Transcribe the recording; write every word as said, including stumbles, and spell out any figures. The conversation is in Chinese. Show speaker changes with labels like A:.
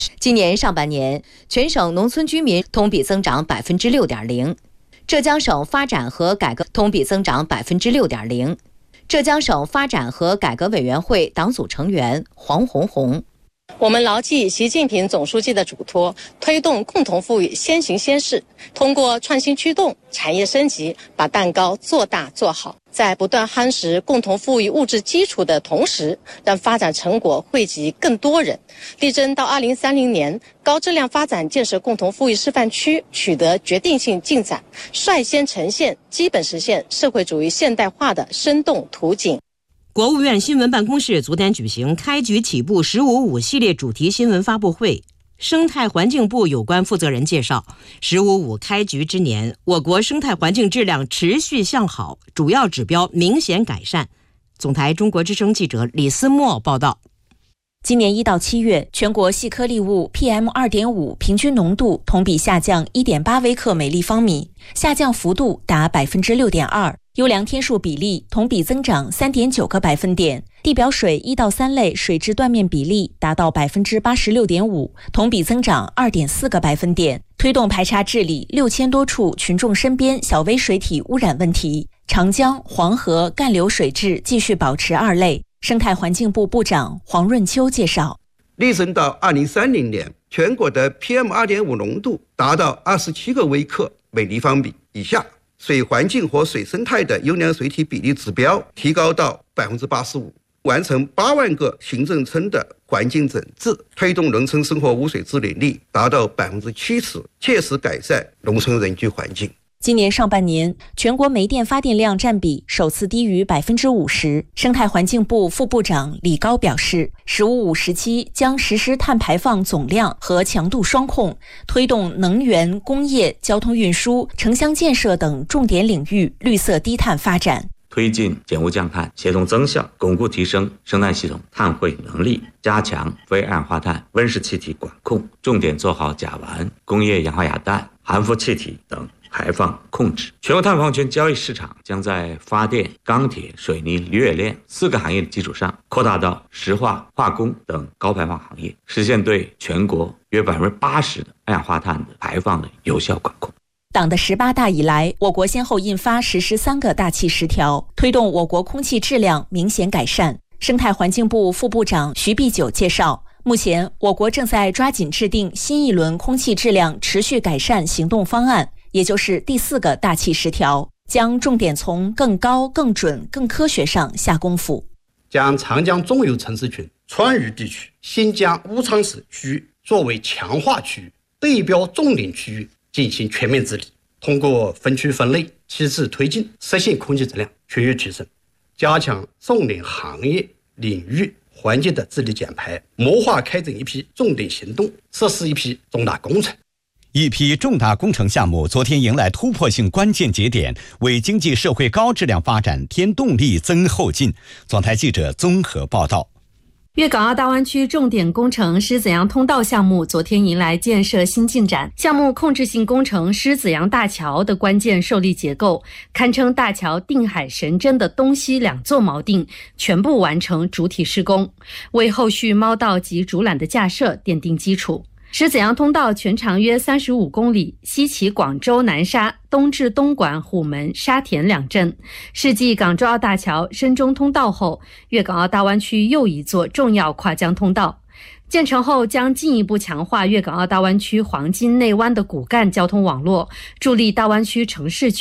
A: 今年上半年，全省农村居民同比增长百分之六点零。浙江省发展和改革同比增长百分之六点零。浙江省发展和改革委员会党组成员黄红红。
B: 我们牢记习近平总书记的嘱托，推动共同富裕先行先试，通过创新驱动、产业升级，把蛋糕做大做好。在不断夯实共同富裕物质基础的同时，让发展成果惠及更多人，力争到二零三零年高质量发展建设共同富裕示范区取得决定性进展，率先呈现基本实现社会主义现代化的生动图景。
C: 国务院新闻办公室昨天举行开局起步十五五系列主题新闻发布会，生态环境部有关负责人介绍，十五五开局之年，我国生态环境质量持续向好，主要指标明显改善。总台中国之声记者李思墨报道。
D: 今年一到七月，全国细颗粒物 P M 二点五 平均浓度同比下降 一点八 微克每立方米，下降幅度达 百分之六点二， 优良天数比例同比增长 三点九个百分点，地表水一到三类水质断面比例达到 百分之八十六点五， 同比增长 二点四个百分点，推动排查治理六千多处群众身边小微水体污染问题，长江、黄河、干流水质继续保持二类。生态环境部部长黄润秋介绍，
E: 力争到二零三零年，全国的 P M 二点五 浓度达到二十七个微克每立方米以下，水环境和水生态的优良水体比例指标提高到 百分之八十五， 完成八万个行政村的环境整治，推动农村生活污水治理率达到 百分之七十， 切实改善农村人居环境。
D: 今年上半年，全国煤电发电量占比首次低于 百分之五十。生态环境部副部长李高表示，十五五时期将实施碳排放总量和强度双控，推动能源、工业、交通运输、城乡建设等重点领域绿色低碳发展，
F: 推进减污降碳，协同增效，巩固提升生态系统碳汇能力，加强非二氧化碳、温室气体管控，重点做好甲烷、工业氧化亚氮、含氟气体等排放控制。全国碳排放权交易市场将在发电、钢铁、水泥、铝冶炼四个行业的基础上，扩大到石化、化工等高排放行业，实现对全国约 百分之八十 的二氧化碳的排放的有效管控。
D: 党的十八大以来，我国先后印发实施三个大气十条，推动我国空气质量明显改善。生态环境部副部长徐碧九介绍，目前我国正在抓紧制定新一轮空气质量持续改善行动方案，也就是第四个大气十条，将重点从更高、更准、更科学上下功夫，
G: 将长江中游城市群、川渝地区、新疆乌昌市区域作为强化区域、对标重点区域进行全面治理，通过分区分类、梯次推进，实现空气质量区域提升，加强重点行业、领域、环境的治理减排，谋划开展一批重点行动，实施一批重大工程。
H: 一批重大工程项目昨天迎来突破性关键节点，为经济社会高质量发展添动力、增后劲。总台记者综合报道。
I: 粤港澳大湾区重点工程狮子洋通道项目昨天迎来建设新进展，项目控制性工程狮子洋大桥的关键受力结构，堪称大桥定海神针的东西两座锚定全部完成主体施工，为后续猫道及主缆的架设奠定基础。狮子洋通道全长约三十五公里，西起广州南沙，东至东莞、虎门、沙田两镇，是继港珠澳大桥、深中通道后，粤港澳大湾区又一座重要跨江通道。建成后将进一步强化粤港澳大湾区黄金内湾的骨干交通网络，助力大湾区城市区